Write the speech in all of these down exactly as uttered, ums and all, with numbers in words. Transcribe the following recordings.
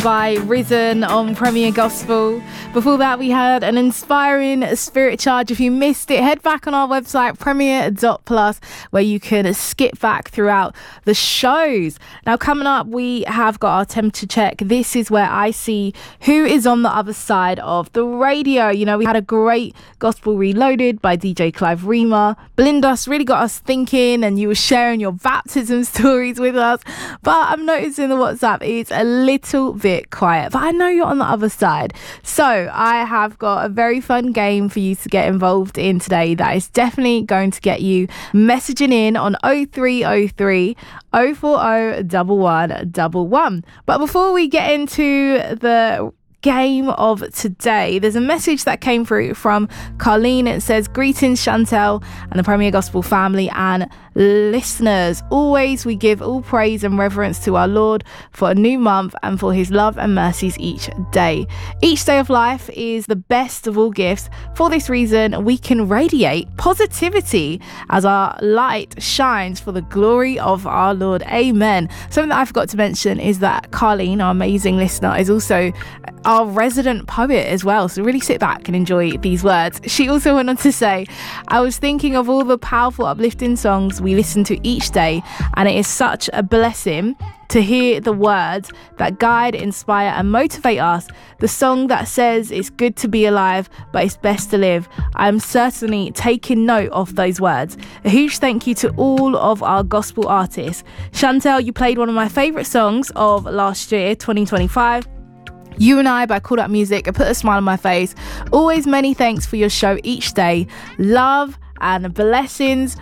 by Risen on Premier Gospel. Before that, we had an inspiring Spirit Charge. If you missed it, head back on our website, premier dot plus, where you can skip back throughout the shows. Now, coming up, we have got our temperature check. This is where I see who is on the other side of the radio. You know, we had a great Gospel Reloaded by D J Clive Rima. Blindos really got us thinking, and you were sharing your baptism stories with us. But I'm noticing the WhatsApp is a little bit quiet, but I know you're on the other side. So I have got a very fun game for you to get involved in today that is definitely going to get you messaging in on oh three oh three, oh four oh, one one one one. But before we get into the game of today, there's a message that came through from Carlene. It says, greetings Chantel and the Premier Gospel family and listeners. Always we give all praise and reverence to our Lord for a new month and for his love and mercies each day. Each day of life is the best of all gifts. For this reason, we can radiate positivity as our light shines for the glory of our Lord. Amen. Something that I forgot to mention is that Carlene, our amazing listener, is also our resident poet as well. So really sit back and enjoy these words. She also went on to say, I was thinking of all the powerful, uplifting songs we listen to each day, and it is such a blessing to hear the words that guide, inspire and motivate us. The song that says it's good to be alive, but it's best to live. I'm certainly taking note of those words. A huge thank you to all of our gospel artists. Chantel, you played one of my favourite songs of last year, twenty twenty-five. You and I by Called Up Music. It put a smile on my face. Always many thanks for your show each day. Love and blessings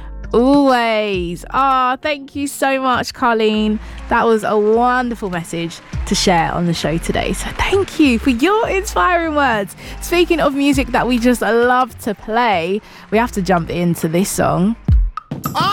always. Ah, oh, thank you so much, Carlene. That was a wonderful message to share on the show today. So thank you for your inspiring words. Speaking of music that we just love to play, we have to jump into this song.